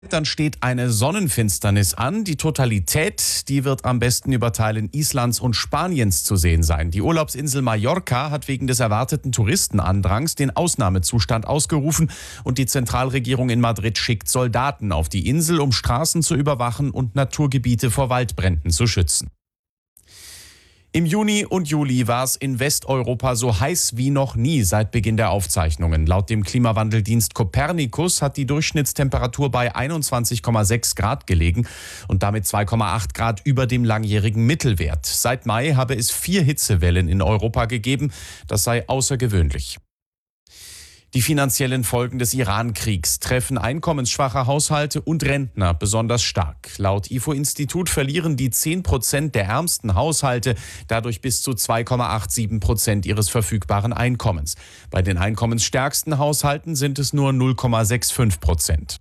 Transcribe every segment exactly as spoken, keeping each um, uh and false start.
Dann steht eine Sonnenfinsternis an. Die Totalität, die wird am besten über Teilen Islands und Spaniens zu sehen sein. Die Urlaubsinsel Mallorca hat wegen des erwarteten Touristenandrangs den Ausnahmezustand ausgerufen und die Zentralregierung in Madrid schickt Soldaten auf die Insel, um Straßen zu überwachen und Naturgebiete vor Waldbränden zu schützen. Im Juni und Juli war es in Westeuropa so heiß wie noch nie seit Beginn der Aufzeichnungen. Laut dem Klimawandeldienst Copernicus hat die Durchschnittstemperatur bei einundzwanzig Komma sechs Grad gelegen und damit zwei Komma acht Grad über dem langjährigen Mittelwert. Seit Mai habe es vier Hitzewellen in Europa gegeben. Das sei außergewöhnlich. Die finanziellen Folgen des Iran-Kriegs treffen einkommensschwache Haushalte und Rentner besonders stark. Laut I F O-Institut verlieren die zehn Prozent der ärmsten Haushalte dadurch bis zu zwei Komma siebenundachtzig Prozent ihres verfügbaren Einkommens. Bei den einkommensstärksten Haushalten sind es nur null Komma fünfundsechzig Prozent.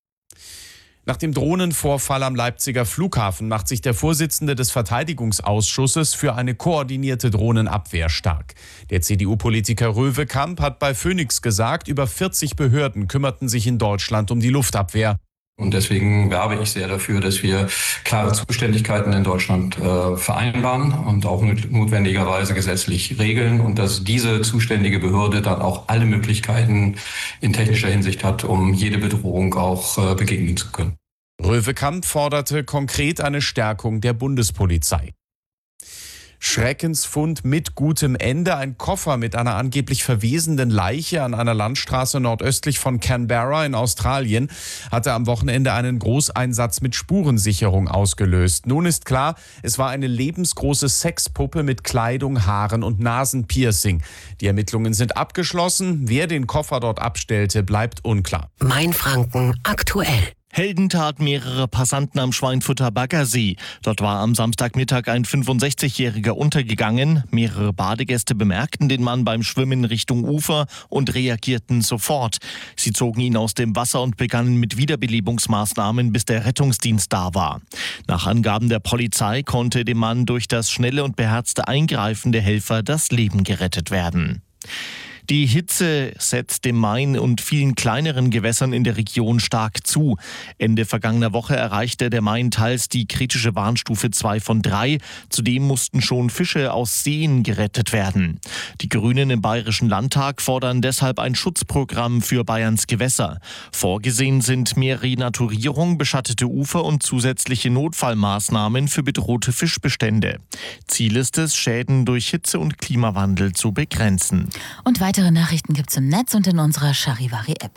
Nach dem Drohnenvorfall am Leipziger Flughafen macht sich der Vorsitzende des Verteidigungsausschusses für eine koordinierte Drohnenabwehr stark. Der C D U-Politiker Röwekamp hat bei Phoenix gesagt, über vierzig Behörden kümmerten sich in Deutschland um die Luftabwehr. Und deswegen werbe ich sehr dafür, dass wir klare Zuständigkeiten in Deutschland äh, vereinbaren und auch notwendigerweise gesetzlich regeln und dass diese zuständige Behörde dann auch alle Möglichkeiten in technischer Hinsicht hat, um jede Bedrohung auch äh, begegnen zu können. Röwekamp forderte konkret eine Stärkung der Bundespolizei. Schreckensfund mit gutem Ende. Ein Koffer mit einer angeblich verwesenden Leiche an einer Landstraße nordöstlich von Canberra in Australien hatte am Wochenende einen Großeinsatz mit Spurensicherung ausgelöst. Nun ist klar, es war eine lebensgroße Sexpuppe mit Kleidung, Haaren und Nasenpiercing. Die Ermittlungen sind abgeschlossen. Wer den Koffer dort abstellte, bleibt unklar. Mainfranken aktuell. Heldentat mehrerer Passanten am Schweinfurter Baggersee. Dort war am Samstagmittag ein fünfundsechzigjähriger untergegangen. Mehrere Badegäste bemerkten den Mann beim Schwimmen Richtung Ufer und reagierten sofort. Sie zogen ihn aus dem Wasser und begannen mit Wiederbelebungsmaßnahmen, bis der Rettungsdienst da war. Nach Angaben der Polizei konnte dem Mann durch das schnelle und beherzte Eingreifen der Helfer das Leben gerettet werden. Die Hitze setzt dem Main und vielen kleineren Gewässern in der Region stark zu. Ende vergangener Woche erreichte der Main teils die kritische Warnstufe zwei von drei. Zudem mussten schon Fische aus Seen gerettet werden. Die Grünen im Bayerischen Landtag fordern deshalb ein Schutzprogramm für Bayerns Gewässer. Vorgesehen sind mehr Renaturierung, beschattete Ufer und zusätzliche Notfallmaßnahmen für bedrohte Fischbestände. Ziel ist es, Schäden durch Hitze und Klimawandel zu begrenzen. Und weiter Weitere Nachrichten gibt's im Netz und in unserer Charivari-App.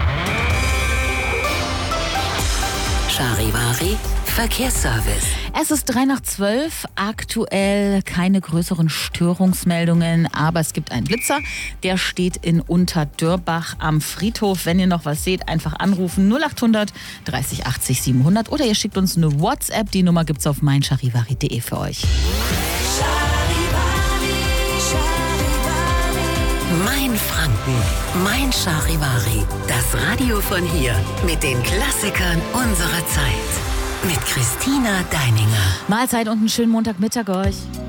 Charivari Verkehrsservice. Es ist drei nach zwölf, aktuell keine größeren Störungsmeldungen, aber es gibt einen Blitzer, der steht in Unterdörbach am Friedhof. Wenn ihr noch was seht, einfach anrufen null achthundert dreißig achtzig siebenhundert oder ihr schickt uns eine WhatsApp, die Nummer gibt's auf mein charivari punkt de für euch. Mein Franken, mein Charivari, das Radio von hier mit den Klassikern unserer Zeit. Mit Christina Deininger. Mahlzeit und einen schönen Montagmittag euch.